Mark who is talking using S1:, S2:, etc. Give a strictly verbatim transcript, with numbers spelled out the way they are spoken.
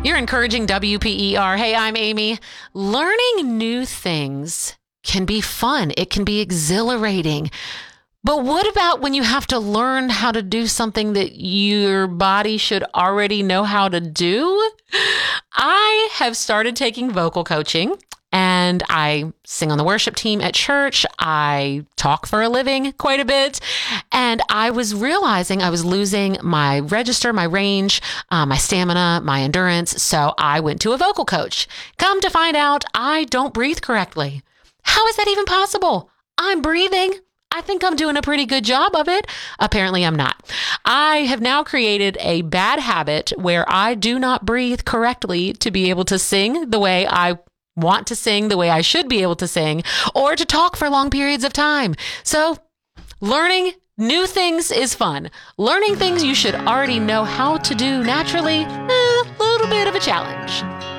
S1: You're encouraging W P E R. Hey, I'm Amy. Learning new things can be fun. It can be exhilarating. But what about when you have to learn how to do something that your body should already know how to do? I have started taking vocal coaching. And I sing on the worship team at church. I talk for a living quite a bit. And I was realizing I was losing my register, my range, uh, my stamina, my endurance. So I went to a vocal coach. Come to find out, I don't breathe correctly. How is that even possible? I'm breathing. I think I'm doing a pretty good job of it. Apparently I'm not. I have now created a bad habit where I do not breathe correctly to be able to sing the way I want to sing, the way I should be able to sing, or to talk for long periods of time. So learning new things is fun. Learning things you should already know how to do naturally, eh, a little bit of a challenge.